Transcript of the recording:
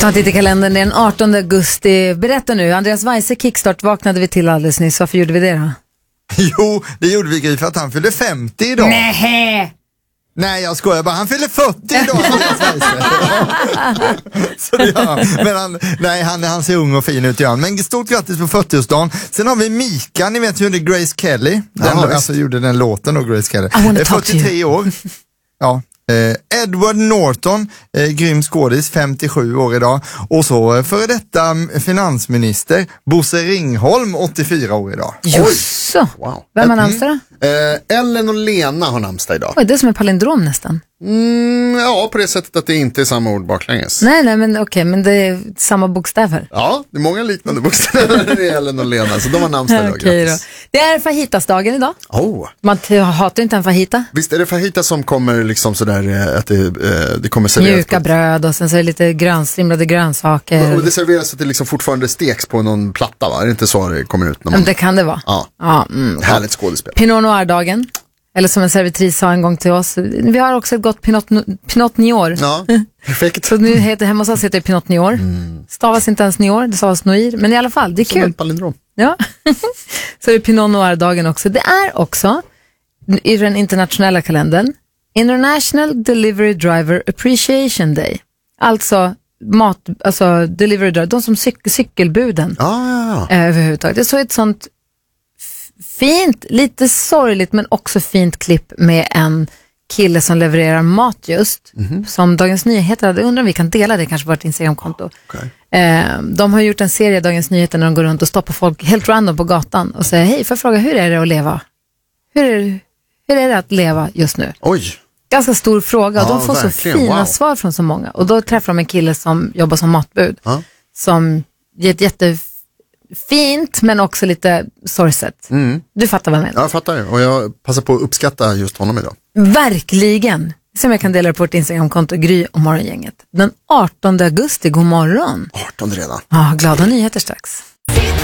tar titta i kalendern, det är den 18 augusti. Berätta nu, Andreas Weise kickstart vaknade vi till alldeles nyss. Varför gjorde vi det då? Jo, det gjorde vi Gry för att han fyllde 50 idag. Nej, jag skojar bara. Han fyller 40 idag. Så det gör han. Han ser ung och fin ut igen. Men stort grattis på 40-årsdagen. Sen har vi Mika, ni vet hur det är Grace Kelly. Gjorde den låten och Grace Kelly. 43 år. Ja. Edward Norton, grym skådis, 57 år idag. Och så före detta finansminister Bosse Ringholm, 84 år idag. Just så. Wow. Vem har namnsdag då? Ellen och Lena har namnsdag idag. Oj, det är som en palindrom nästan. Ja, på det sättet att det inte är samma ord baklänges. Nej, men okej, men det är samma bokstäver. Ja, det är många liknande bokstäver i Ellen och Lena, så de har namnsdag idag. Okej då. Det är fajitasdagen idag. Man hatar inte en fajita. Visst är det fajita som kommer liksom sådär att det kommer serveras mjuka bröd och sen så är det lite strimlade grönsaker. Och det serveras att det liksom fortfarande steks på någon platta, va? Är det inte så det kommer ut? Men det kan det vara. Ja. Härligt skådespel. Pinot Noir-dagen. Eller som en servitris sa en gång till oss. Vi har också ett gott Pinot Noir. Ja, perfekt. Så nu hemma hos oss heter det Pinot Noir. Stavas inte ens Noir, det stavas Noir. Men i alla fall, det är som kul. En palindrom. Ja. Så är det Pinot Noir-dagen också. Det är också i den internationella kalendern International Delivery Driver Appreciation Day. Alltså delivery driver, de som cykelbuden. Överhuvudtaget. Det är så ett sånt fint, lite sorgligt men också fint klipp med en kille som levererar mat just. Som Dagens Nyheter hade. Undrar om vi kan dela det kanske på vårt Instagramkonto. Okay. De har gjort en serie Dagens Nyheter när de går runt och stoppar folk helt random på gatan och säger hej, får jag fråga, hur är det att leva? Hur är det att leva just nu? Oj. Ganska stor fråga och de får verkligen så fina svar från så många. Och då träffar de en kille som jobbar som matbud. Som ger ett jättefint men också lite sorgset. Du fattar vad jag menar? Jag fattar och jag passar på att uppskatta just honom idag. Verkligen. Som jag kan dela det på vårt Instagramkonto Gry och Morgongänget. Den 18 augusti, god morgon. 18 redan. Glada nyheter strax.